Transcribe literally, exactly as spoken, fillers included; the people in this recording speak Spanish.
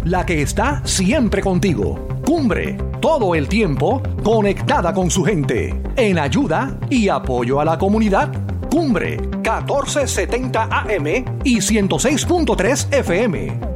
la que está siempre contigo. Cumbre, todo el tiempo conectada con su gente, en ayuda y apoyo a la comunidad. Cumbre, catorce setenta A M y ciento seis punto tres F M.